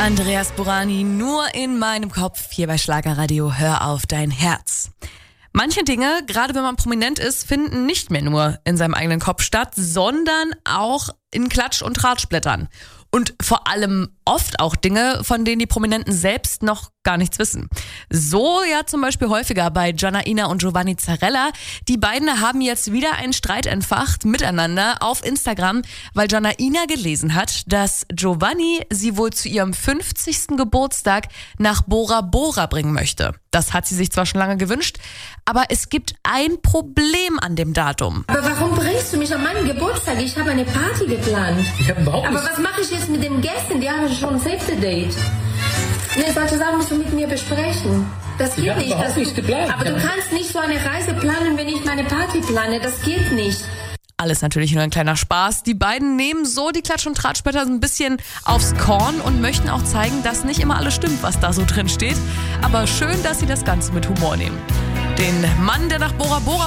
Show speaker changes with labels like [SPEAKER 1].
[SPEAKER 1] Andreas Burani, nur in meinem Kopf, hier bei Schlagerradio, hör auf dein Herz. Manche Dinge, gerade wenn man prominent ist, finden nicht mehr nur in seinem eigenen Kopf statt, sondern auch in Klatsch- und Tratschblättern. Und vor allem oft auch Dinge, von denen die Prominenten selbst noch gar nichts wissen. So ja zum Beispiel häufiger bei Janaina und Giovanni Zarella. Die beiden haben jetzt wieder einen Streit entfacht miteinander auf Instagram, weil Janaina gelesen hat, dass Giovanni sie wohl zu ihrem 50. Geburtstag nach Bora Bora bringen möchte. Das hat sie sich zwar schon lange gewünscht, aber es gibt ein Problem an dem Datum.
[SPEAKER 2] Aber warum bringst du mich an meinen Geburtstag? Ich habe eine Party geplant.
[SPEAKER 3] Ich habe überhaupt
[SPEAKER 2] Aber
[SPEAKER 3] nicht...
[SPEAKER 2] was mache ich jetzt mit den Gästen? Die haben schon ein Save-the-Date. Nee, solche Sachen musst du mit mir besprechen. Das geht
[SPEAKER 3] Ich habe
[SPEAKER 2] nicht.
[SPEAKER 3] überhaupt nichts geplant.
[SPEAKER 2] Aber du kannst nicht so eine Reise planen, wenn ich meine Party plane. Das geht nicht.
[SPEAKER 1] Alles natürlich nur ein kleiner Spaß. Die beiden nehmen so die Klatsch- und Tratschblätter ein bisschen aufs Korn und möchten auch zeigen, dass nicht immer alles stimmt, was da so drin steht. Aber schön, dass sie das Ganze mit Humor nehmen. Den Mann, der nach Bora Bora